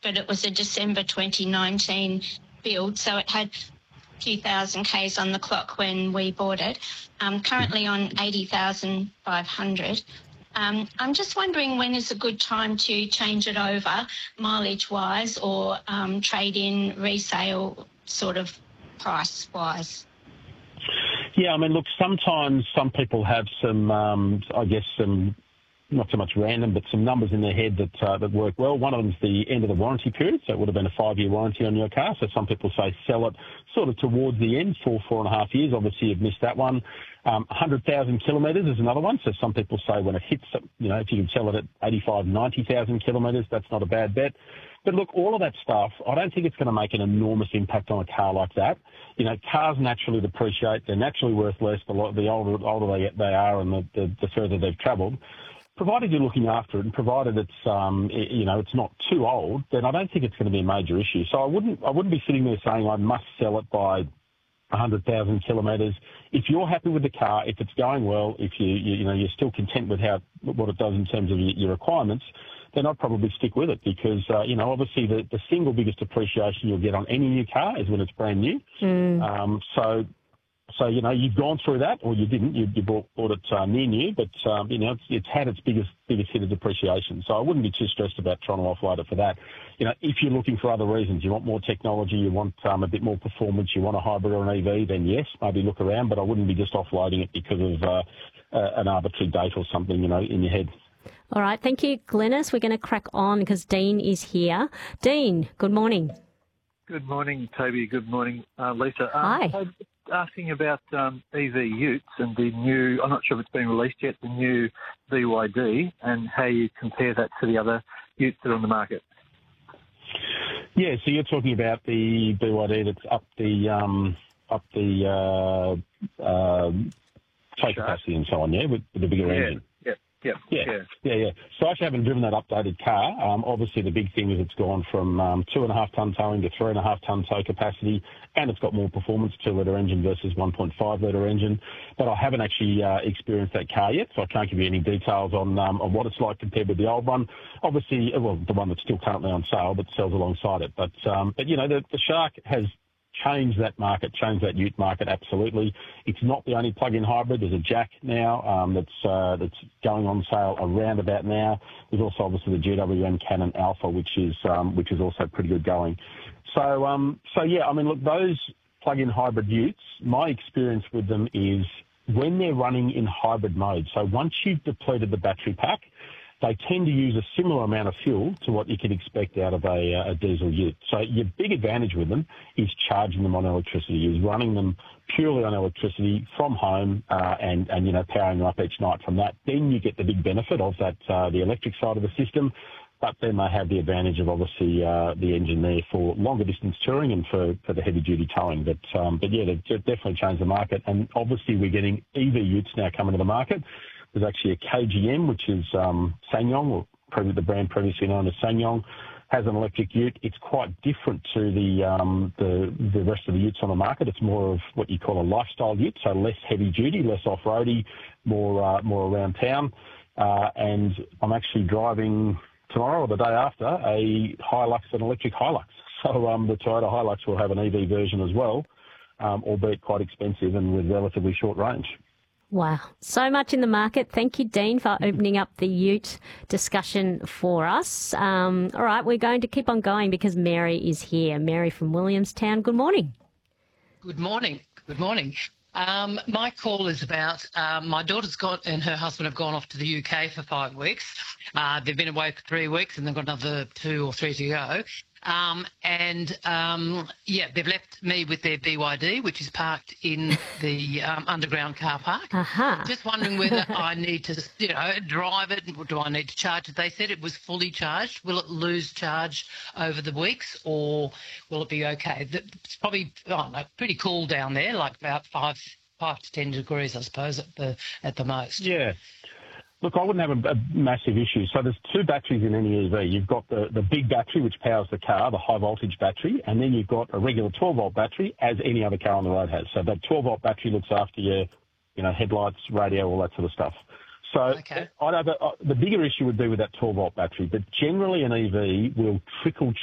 but it was a December 2019 build, so it had a few thousand Ks on the clock when we bought it. Currently on 80,500. I'm just wondering when is a good time to change it over, mileage-wise, or trade-in, resale sort of price-wise? Yeah, I mean, look, sometimes some people have some, some not so much random, but some numbers in their head that work well. One of them is the end of the warranty period, so it would have been a 5-year warranty on your car. So some people say sell it sort of towards the end, 4.5 years. Obviously, you've missed that one. 100,000 kilometres is another one. So some people say when it hits, if you can sell it at 85, 90,000 kilometres, that's not a bad bet. But look, all of that stuff, I don't think it's going to make an enormous impact on a car like that. Cars naturally depreciate. They're naturally worth less the older they are and the further they've travelled. Provided you're looking after it and provided it's it's not too old, then I don't think it's going to be a major issue. So I wouldn't be sitting there saying I must sell it by 100,000 kilometres. If you're happy with the car, if it's going well, if you're still content with what it does in terms of your requirements, then I'd probably stick with it because obviously the single biggest appreciation you'll get on any new car is when it's brand new. So you've gone through that, or you didn't. You bought it near new, but it's had its biggest hit of depreciation. So I wouldn't be too stressed about trying to offload it for that. If you're looking for other reasons, you want more technology, you want a bit more performance, you want a hybrid or an EV, then yes, maybe look around. But I wouldn't be just offloading it because of an arbitrary date or something, in your head. All right, thank you, Glenys. We're going to crack on because Dean is here. Dean, good morning. Good morning, Toby. Good morning, Lisa. Hi. Asking about EV utes and the new, I'm not sure if it's been released yet, the new BYD, and how you compare that to the other utes that are on the market. Yeah, so you're talking about the BYD that's up the tow capacity and so on, yeah, with the bigger engine. Yeah. So I actually haven't driven that updated car. Obviously, the big thing is it's gone from 2.5 tonne towing to 3.5 tonne tow capacity, and it's got more performance, 2-litre engine versus 1.5-litre engine. But I haven't actually experienced that car yet, so I can't give you any details on what it's like compared with the old one. Obviously, the one that's still currently on sale but sells alongside it. But the Shark has changed that market, changed that ute market, absolutely. It's not the only plug-in hybrid. There's a Jack now that's going on sale around about now. There's also obviously the GWM Cannon Alpha, which is also pretty good going. So yeah, I mean, look, those plug-in hybrid utes, my experience with them is when they're running in hybrid mode. So once you've depleted the battery pack, they tend to use a similar amount of fuel to what you can expect out of a diesel ute. So your big advantage with them is charging them on electricity, is running them purely on electricity from home and powering them up each night from that. Then you get the big benefit of that, the electric side of the system, but then they have the advantage of obviously the engine there for longer distance touring and for the heavy duty towing. But yeah, they've definitely changed the market, and obviously we're getting EV utes now coming to the market. There's actually a KGM, which is SsangYong, or probably the brand previously known as SsangYong, has an electric ute. It's quite different to the rest of the utes on the market. It's more of what you call a lifestyle ute, so less heavy duty, less off-roady, more around town. And I'm actually driving tomorrow or the day after a Hilux, an electric Hilux. So the Toyota Hilux will have an EV version as well, albeit quite expensive and with relatively short range. Wow. So much in the market. Thank you, Dean, for opening up the ute discussion for us. All right, we're going to keep on going because Mary is here. Mary from Williamstown. Good morning. Good morning. Good morning. My call is about my daughter's and her husband have gone off to the UK for 5 weeks. They've been away for 3 weeks and they've got another 2 or 3 to go. They've left me with their BYD, which is parked in the underground car park. Just wondering whether I need to, drive it, or do I need to charge it? They said it was fully charged. Will it lose charge over the weeks, or will it be okay? It's probably pretty cool down there, like about 5 to 10 degrees, I suppose, at the most. Yeah. Look, I wouldn't have a massive issue. So there's 2 batteries in any EV. You've got the big battery, which powers the car, the high-voltage battery, and then you've got a regular 12-volt battery, as any other car on the road has. So that 12-volt battery looks after your, headlights, radio, all that sort of stuff. So okay. The bigger issue would be with that 12-volt battery, but generally an EV will trickle